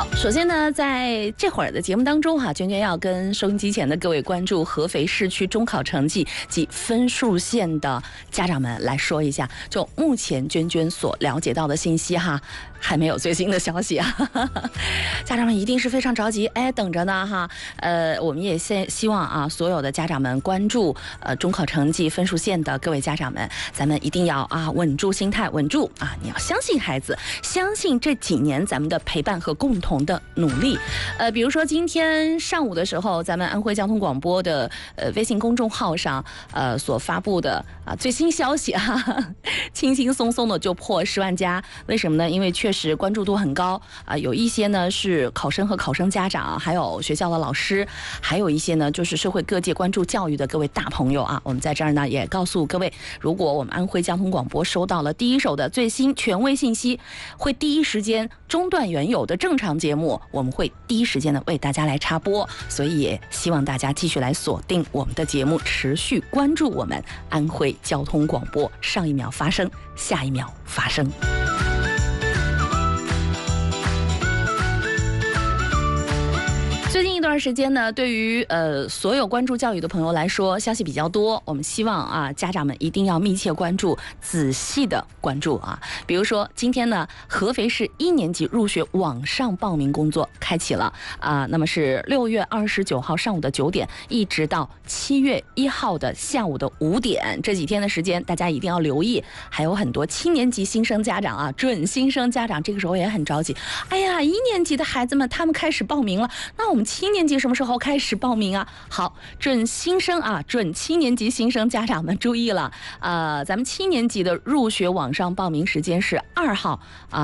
好，首先呢，在这会儿的节目当中哈，娟娟要跟收音机前的各位关注合肥市区中考成绩及分数线的家长们来说一下，就目前娟娟所了解到的信息哈，还没有最新的消息啊，家长们一定是非常着急，哎，等着呢哈。我们也希望啊，所有的家长们关注中考成绩分数线的各位家长们，咱们一定要啊稳住心态，稳住啊，你要相信孩子，相信这几年咱们的陪伴和共同的努力。比如说今天上午的时候，咱们安徽交通广播的微信公众号上所发布的最新消息啊，轻轻松松的就破10万加。为什么呢？因为确实关注度很高有一些呢是考生和考生家长，还有学校的老师，还有一些呢就是社会各界关注教育的各位大朋友啊。我们在这儿呢也告诉各位，如果我们安徽交通广播收到了第一手的最新权威信息，会第一时间中断原有的正常节目，我们会第一时间的为大家来插播，所以也希望大家继续来锁定我们的节目，持续关注我们安徽交通广播，上一秒发生，下一秒发生。最近一段时间呢，对于所有关注教育的朋友来说，消息比较多。我们希望啊，家长们一定要密切关注，仔细的关注啊。比如说今天呢，合肥市1年级入学网上报名工作开启了啊，那么是6月29号上午的9点，一直到7月1号的下午的5点，这几天的时间，大家一定要留意。还有很多7年级新生家长啊，准新生家长这个时候也很着急。哎呀，1年级的孩子们他们开始报名了，那我们7年级什么时候开始报名啊？好，准新生啊，准7年级新生家长们注意了，咱们7年级的入学网上报名时间是2号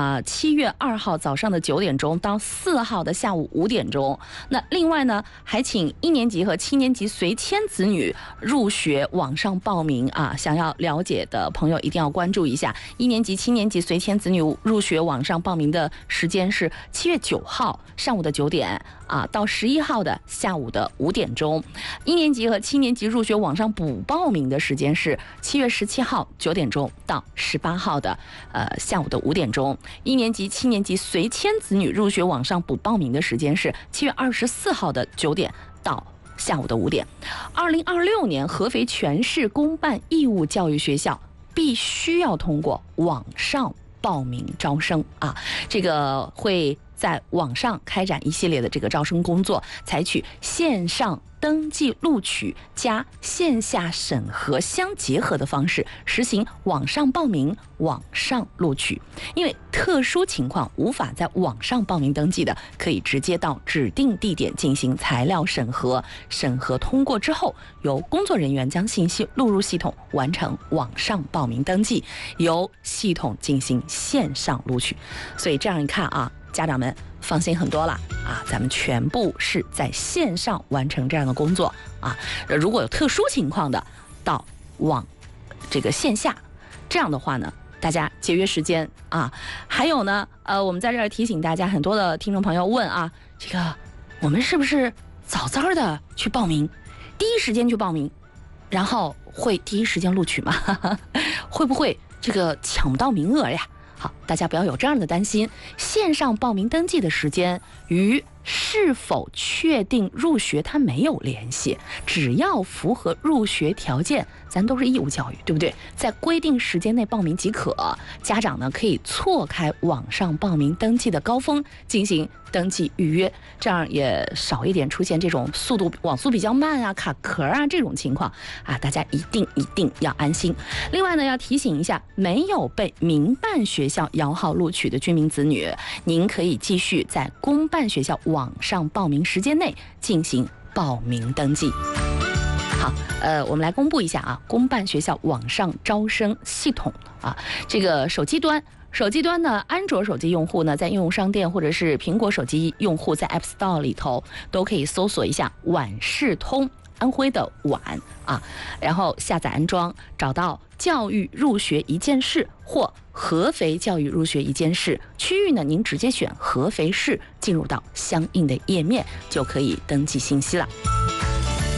7月2号早上的9点钟到4号的下午5点钟。那另外呢，还请1年级和7年级随迁子女入学网上报名啊，想要了解的朋友一定要关注一下。1年级、7年级随迁子女入学网上报名的时间是7月9号上午的9点到11号的下午的5点钟。1年级和7年级入学网上补报名的时间是7月17号9点钟到18号的下午的5点钟。1年级、7年级随迁子女入学网上补报名的时间是7月24号的9点到下午的5点。2026年合肥全市公办义务教育学校必须要通过网上报名招生啊，这个会在网上开展一系列的这个招生工作，采取线上登记录取加线下审核相结合的方式，实行网上报名、网上录取。因为特殊情况无法在网上报名登记的，可以直接到指定地点进行材料审核，审核通过之后，由工作人员将信息录入系统，完成网上报名登记，由系统进行线上录取。所以这样一看啊，家长们放心很多了啊，咱们全部是在线上完成这样的工作啊。如果有特殊情况的，到这个线下，这样的话呢，大家节约时间啊。还有呢，我们在这儿提醒大家，很多的听众朋友问啊，这个我们是不是早早的去报名，第一时间去报名，然后会第一时间录取吗？会不会这个抢不到名额呀？好，大家不要有这样的担心。线上报名登记的时间与是否确定入学它没有联系，只要符合入学条件，咱都是义务教育，对不对？在规定时间内报名即可。家长呢可以错开网上报名登记的高峰进行登记预约，这样也少一点出现这种网速比较慢啊、卡壳啊这种情况啊，大家一定要安心。另外呢，要提醒一下，没有被民办学校摇号录取的居民子女，您可以继续在公办学校网上报名时间内进行报名登记。好，我们来公布一下啊，公办学校网上招生系统啊，这个手机端呢，安卓手机用户呢，在应用商店或者是苹果手机用户在 App Store 里头都可以搜索一下晚视通，安徽的晚啊，然后下载安装，找到教育入学一件事或合肥教育入学一件事区域呢，您直接选合肥市，进入到相应的页面就可以登记信息了。好，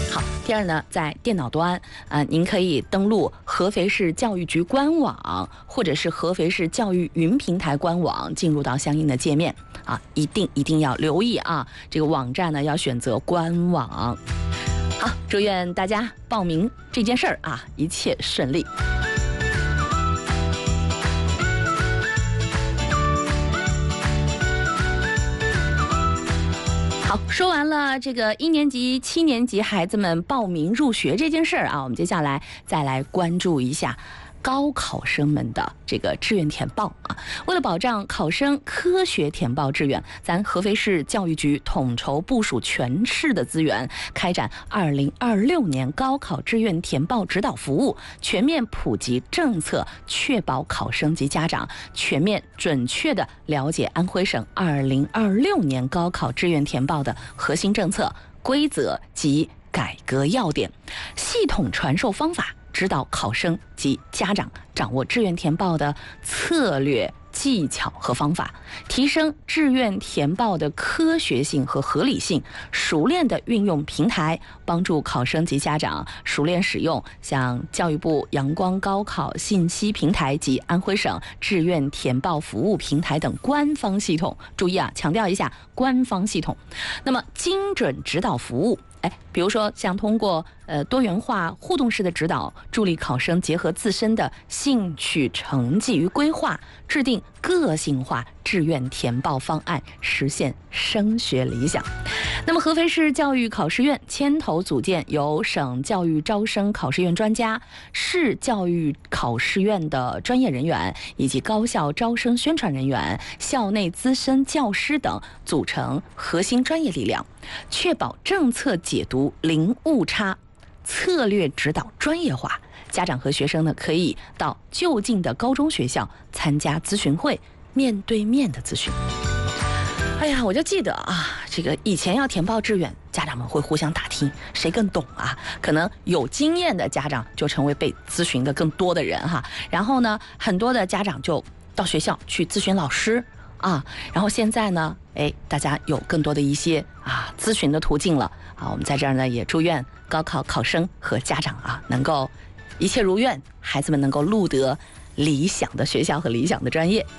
第二呢，在电脑端您可以登录合肥市教育局官网或者是合肥市教育云平台官网，进入到相应的界面一定要留意这个网站呢要选择官网。好，祝愿大家报名这件事儿一切顺利。好，说完了这个1年级、7年级孩子们报名入学这件事儿我们接下来再来关注一下高考生们的这个志愿填报为了保障考生科学填报志愿，咱合肥市教育局统筹部署全市的资源，开展2026年高考志愿填报指导服务，全面普及政策，确保考生及家长全面准确地了解安徽省2026年高考志愿填报的核心政策、规则及改革要点，系统传授方法，指导考生及家长掌握志愿填报的策略、技巧和方法，提升志愿填报的科学性和合理性，熟练地运用平台，帮助考生及家长熟练使用像教育部阳光高考信息平台及安徽省志愿填报服务平台等官方系统。注意强调一下官方系统。那么精准指导服务，比如说像通过多元化互动式的指导，助力考生结合自身的兴趣成绩与规划，制定个性化志愿填报方案，实现升学理想。那么合肥市教育考试院牵头组建由省教育招生考试院专家、市教育考试院的专业人员以及高校招生宣传人员、校内资深教师等组成核心专业力量，确保政策解读零误差，策略指导专业化。家长和学生呢，可以到就近的高中学校参加咨询会，面对面的咨询。我就记得这个以前要填报志愿，家长们会互相打听谁更懂可能有经验的家长就成为被咨询的更多的人然后呢，很多的家长就到学校去咨询老师然后现在呢，大家有更多的一些咨询的途径了我们在这儿呢也祝愿高考考生和家长能够一切如愿，孩子们能够录得理想的学校和理想的专业。